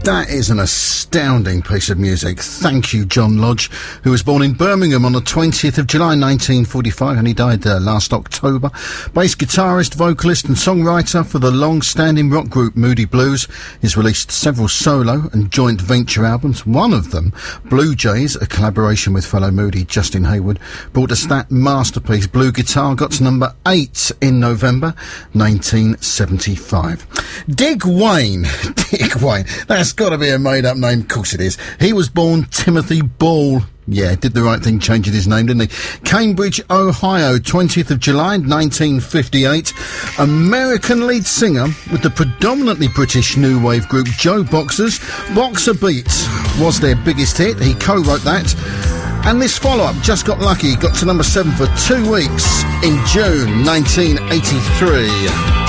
That is an astounding piece of music. Thank you, John Lodge, who was born in Birmingham on the 20th of July 1945 and he died last October. Bass guitarist, vocalist and songwriter for the long-standing rock group Moody Blues. He's released several solo and joint venture albums. One of them, Blue Jays, a collaboration with fellow Moody Justin Hayward, brought us that masterpiece. Blue Guitar got to number 8 in November 1975. Dick Wayne. Dick Wayne. That's got to be a made-up name. Of course it is. He was born Timothy Ball. Yeah, did the right thing changing his name, didn't he? Cambridge, Ohio, 20th of July, 1958. American lead singer with the predominantly British new wave group Joe Boxers. Boxer Beats was their biggest hit. He co-wrote that. And this follow-up, Just Got Lucky, got to number 7 for 2 weeks in June 1983.